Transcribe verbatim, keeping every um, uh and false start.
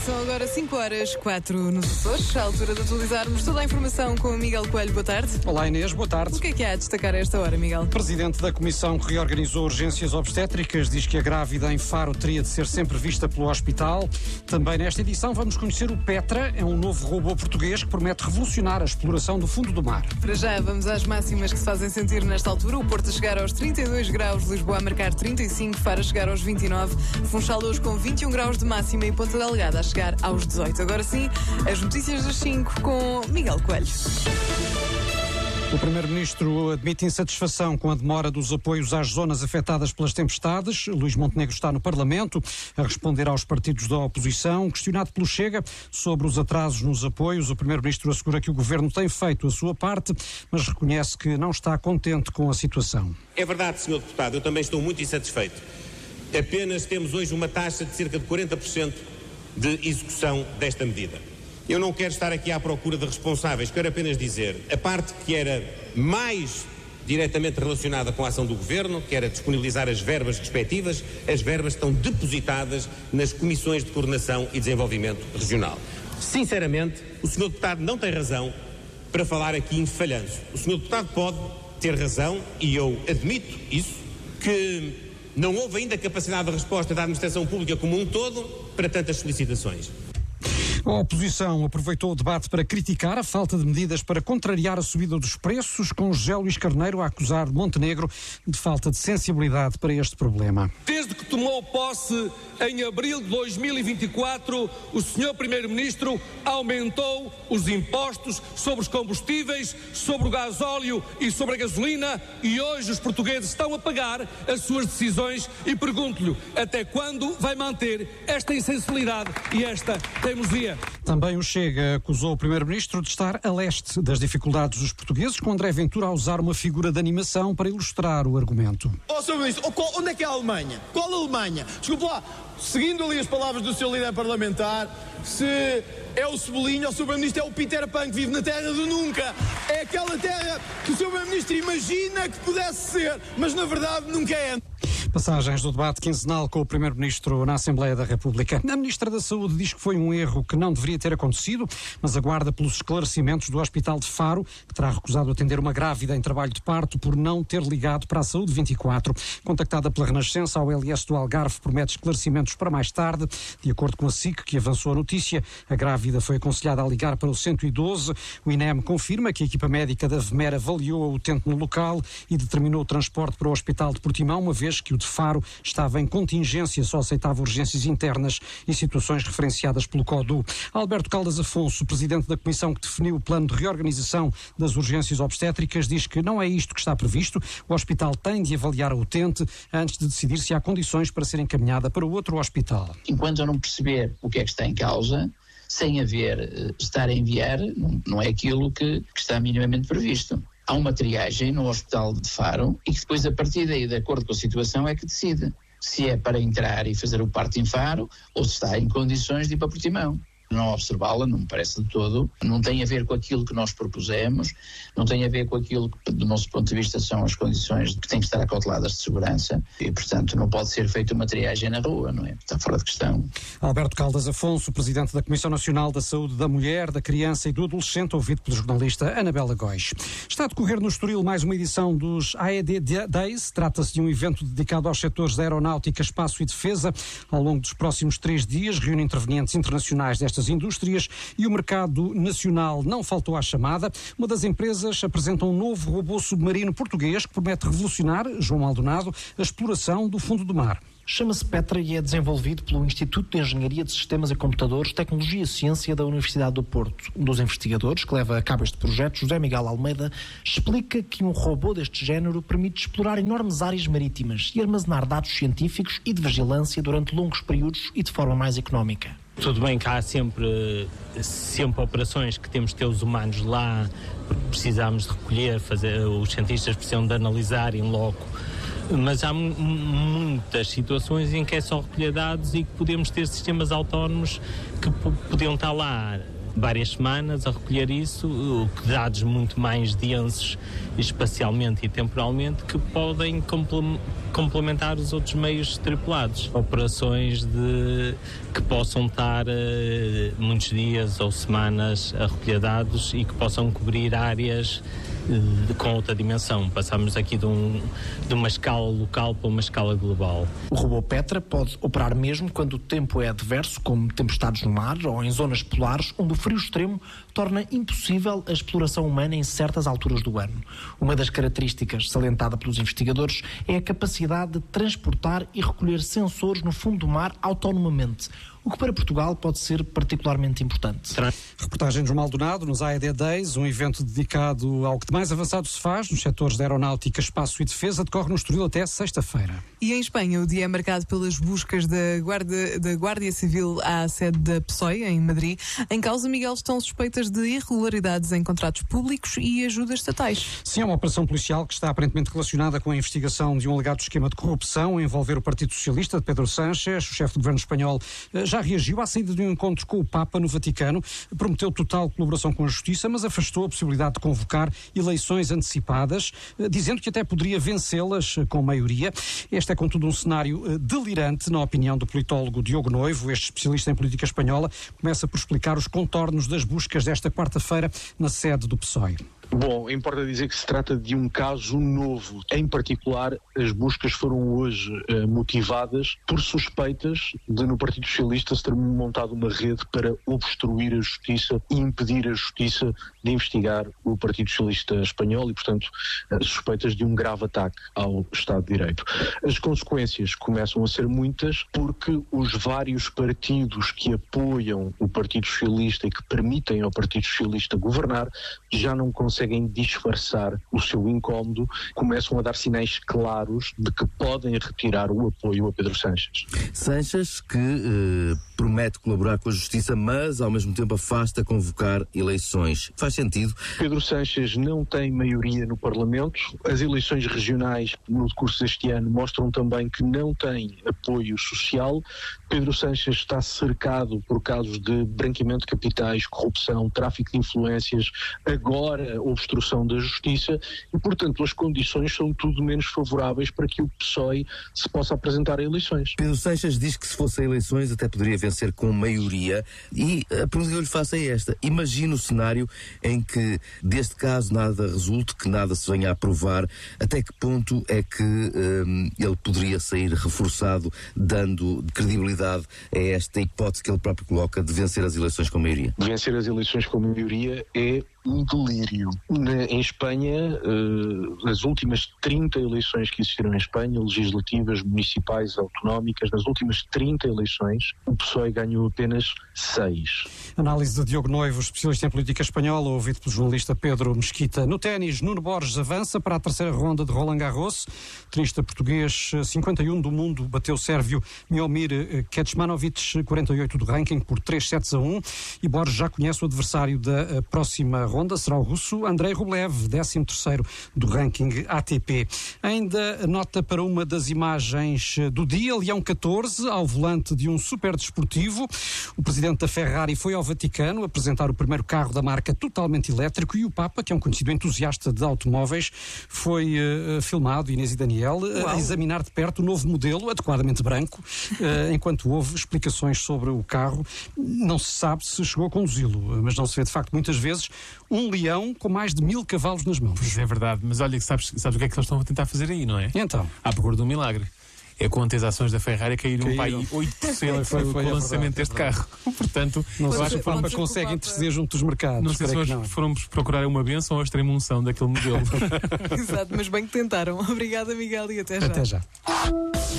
São agora cinco horas quatro nos Açores, à altura de atualizarmos toda a informação com o Miguel Coelho. Boa tarde. Olá Inês, boa tarde. O que é que há a destacar a esta hora, Miguel? O presidente da Comissão que reorganizou urgências obstétricas diz que a grávida em Faro teria de ser sempre vista pelo hospital. Também nesta edição vamos conhecer o Petra, é um novo robô português que promete revolucionar a exploração do fundo do mar. Para já vamos às máximas que se fazem sentir nesta altura. O Porto a chegar aos trinta e dois graus, Lisboa a marcar trinta e cinco, Faro a chegar aos vinte e nove, Funchal hoje com vinte e um graus de máxima e Ponta Delgada a chegar aos dezoito. Agora sim, as notícias das cinco com Miguel Coelho. O Primeiro-Ministro admite insatisfação com a demora dos apoios às zonas afetadas pelas tempestades. Luís Montenegro está no Parlamento a responder aos partidos da oposição. Questionado pelo Chega sobre os atrasos nos apoios, o Primeiro-Ministro assegura que o Governo tem feito a sua parte, mas reconhece que não está contente com a situação. É verdade, senhor Deputado, eu também estou muito insatisfeito. Apenas temos hoje uma taxa de cerca de quarenta por cento de execução desta medida. Eu não quero estar aqui à procura de responsáveis, quero apenas dizer, a parte que era mais diretamente relacionada com a ação do Governo, que era disponibilizar as verbas respectivas, as verbas estão depositadas nas Comissões de Coordenação e Desenvolvimento Regional. Sinceramente, o senhor Deputado não tem razão para falar aqui em falhanço. O senhor Deputado pode ter razão, e eu admito isso, que não houve ainda capacidade de resposta da administração pública como um todo para tantas solicitações. A oposição aproveitou o debate para criticar a falta de medidas para contrariar a subida dos preços, com José Luís Carneiro a acusar Montenegro de falta de sensibilidade para este problema. Desde que tomou posse em abril de dois mil e vinte e quatro, o senhor Primeiro-Ministro aumentou os impostos sobre os combustíveis, sobre o gasóleo e sobre a gasolina, e hoje os portugueses estão a pagar as suas decisões, e pergunto-lhe até quando vai manter esta insensibilidade e esta teimosia. Também o Chega acusou o Primeiro-Ministro de estar a leste das dificuldades dos portugueses, com André Ventura a usar uma figura de animação para ilustrar o argumento. Ó, senhor Ministro, onde é que é a Alemanha? Qual a Alemanha? Desculpe lá, seguindo ali as palavras do seu líder parlamentar, se é o Cebolinha, o seu Primeiro-Ministro é o Peter Pan que vive na terra do nunca. É aquela terra que o seu Primeiro-Ministro imagina que pudesse ser, mas na verdade nunca é. Passagens do debate quinzenal com o Primeiro-Ministro na Assembleia da República. A Ministra da Saúde diz que foi um erro que não deveria ter acontecido, mas aguarda pelos esclarecimentos do Hospital de Faro, que terá recusado atender uma grávida em trabalho de parto por não ter ligado para a Saúde vinte e quatro. Contactada pela Renascença, a O L S do Algarve promete esclarecimentos para mais tarde. De acordo com a S I C, que avançou a notícia, a grávida foi aconselhada a ligar para o cento e doze. O I N E M confirma que a equipa médica da V M E R avaliou a utente no local e determinou o transporte para o Hospital de Portimão, uma vez que o de Faro estava em contingência, só aceitava urgências internas e situações referenciadas pelo CODU. Alberto Caldas Afonso, presidente da comissão que definiu o plano de reorganização das urgências obstétricas, diz que não é isto que está previsto. O hospital tem de avaliar a utente antes de decidir se há condições para ser encaminhada para outro hospital. Enquanto eu não perceber o que é que está em causa, sem haver uh, estar a enviar, não, não é aquilo que, que está minimamente previsto. Há uma triagem no Hospital de Faro e que depois, a partir daí, de acordo com a situação, é que decide se é para entrar e fazer o parto em Faro ou se está em condições de ir para Portimão. Não observá-la, não me parece de todo, não tem a ver com aquilo que nós propusemos, não tem a ver com aquilo que, do nosso ponto de vista, são as condições que têm que estar acauteladas de segurança e, portanto, não pode ser feita uma triagem na rua, não é? Está fora de questão. Alberto Caldas Afonso, presidente da Comissão Nacional da Saúde da Mulher, da Criança e do Adolescente, ouvido pela jornalista Anabela Góis. Está a decorrer no Estoril mais uma edição dos A E D Days. Trata-se de um evento dedicado aos setores da aeronáutica, espaço e defesa. Ao longo dos próximos três dias, reúne intervenientes internacionais destas indústrias e o mercado nacional não faltou à chamada. Uma das empresas apresenta um novo robô submarino português que promete revolucionar, João Maldonado, a exploração do fundo do mar. Chama-se Petra e é desenvolvido pelo Instituto de Engenharia de Sistemas e Computadores, Tecnologia e Ciência da Universidade do Porto. Um dos investigadores que leva a cabo este projeto, José Miguel Almeida, explica que um robô deste género permite explorar enormes áreas marítimas e armazenar dados científicos e de vigilância durante longos períodos e de forma mais económica. Tudo bem que há sempre, sempre operações que temos de ter os humanos lá, porque precisamos de recolher, fazer, os cientistas precisam de analisar em loco, mas há m- muitas situações em que é só recolher dados e que podemos ter sistemas autónomos que p- podiam estar lá várias semanas a recolher isso, o que dados muito mais densos espacialmente e temporalmente que podem complementar os outros meios tripulados. Operações de, que possam estar uh, muitos dias ou semanas a recolher dados e que possam cobrir áreas uh, com outra dimensão. Passamos aqui de, um, de uma escala local para uma escala global. O robô Petra pode operar mesmo quando o tempo é adverso, como tempestades no mar ou em zonas polares, onde o frio extremo torna impossível a exploração humana em certas alturas do ano. Uma das características salientada pelos investigadores é a capacidade de transportar e recolher sensores no fundo do mar autonomamente, o que para Portugal pode ser particularmente importante. Reportagem de João Maldonado nos A E D Days, um evento dedicado ao que de mais avançado se faz nos setores da aeronáutica, espaço e defesa, decorre no Estoril até sexta-feira. E em Espanha o dia é marcado pelas buscas da Guarda, da Guardia Civil à sede da P S O E, em Madrid. Em causa, Miguel, estão suspeitas de irregularidades em contratos públicos e ajudas estatais. Sim, é uma operação policial que está aparentemente relacionada com a investigação de um alegado esquema de corrupção a envolver o Partido Socialista de Pedro Sánchez. O chefe do governo espanhol já reagiu à saída de um encontro com o Papa no Vaticano, prometeu total colaboração com a Justiça, mas afastou a possibilidade de convocar eleições antecipadas, dizendo que até poderia vencê-las com maioria. Este é, contudo, um cenário delirante, na opinião do politólogo Diogo Noivo. Este especialista em política espanhola começa por explicar os contornos das buscas desta quarta-feira na sede do P S O E. Bom, importa dizer que se trata de um caso novo. Em particular, as buscas foram hoje uh, motivadas por suspeitas de no Partido Socialista se ter montado uma rede para obstruir a Justiça e impedir a Justiça de investigar o Partido Socialista espanhol e, portanto, uh, suspeitas de um grave ataque ao Estado de Direito. As consequências começam a ser muitas porque os vários partidos que apoiam o Partido Socialista e que permitem ao Partido Socialista governar já não conseguem conseguem disfarçar o seu incómodo, começam a dar sinais claros de que podem retirar o apoio a Pedro Sánchez. Sánchez que eh, promete colaborar com a Justiça, mas ao mesmo tempo afasta convocar eleições. Faz sentido? Pedro Sánchez não tem maioria no Parlamento. As eleições regionais no decurso deste ano mostram também que não tem apoio social. Pedro Sánchez está cercado por casos de branqueamento de capitais, corrupção, tráfico de influências, agora obstrução da Justiça e, portanto, as condições são tudo menos favoráveis para que o P S O E se possa apresentar a eleições. Pedro Sánchez diz que se fosse a eleições até poderia vencer com maioria e a pergunta que eu lhe faço é esta. Imagina o cenário em que deste caso nada resulte, que nada se venha a aprovar, até que ponto é que hum, ele poderia sair reforçado, dando credibilidade a esta hipótese que ele próprio coloca de vencer as eleições com maioria? Vencer as eleições com maioria é um delírio. Na, em Espanha, uh, as últimas trinta eleições que existiram em Espanha, legislativas, municipais, autonómicas, nas últimas trinta eleições, o P S O E ganhou apenas seis. Análise de Diogo Noivo, especialista em política espanhola, ouvido pelo jornalista Pedro Mesquita. No ténis, Nuno Borges avança para a terceira ronda de Roland Garros. O tenista português, cinquenta e um do mundo, bateu o sérvio Miomir Kecmanovic, quarenta e oito do ranking, por três sets a um. E Borges já conhece o adversário da próxima ronda, será o russo Andrei Rublev, décimo terceiro do ranking A T P. Ainda nota para uma das imagens do dia, Leão catorze, ao volante de um super desportivo. O presidente da Ferrari foi ao Vaticano apresentar o primeiro carro da marca totalmente elétrico e o Papa, que é um conhecido entusiasta de automóveis, foi uh, filmado, Inês e Daniel, uh, a examinar de perto o novo modelo, adequadamente branco, uh, enquanto houve explicações sobre o carro. Não se sabe se chegou a conduzi-lo, mas não se vê de facto muitas vezes um leão com mais de mil cavalos nas mãos. Pois é verdade, mas olha, sabes, sabes o que é que eles estão a tentar fazer aí, não é? E então? À procura de um milagre. É quando as ações da Ferrari caíram, caíram. Para aí oito por cento foi, foi, foi, com o lançamento deste carro. Portanto, não sei se o Papa consegue interceder junto dos mercados. Não sei se hoje foram procurar uma bênção ou a extrema unção daquele modelo. Exato, mas bem que tentaram. Obrigada, Miguel, e até já. Até já.